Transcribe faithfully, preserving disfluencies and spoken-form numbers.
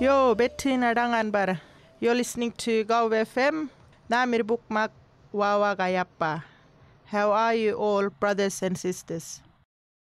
Yo, Betty Nadangan bara. You're listening to Go F M. Namir Bukmak Wawa Gayappa. How are you all, brothers and sisters?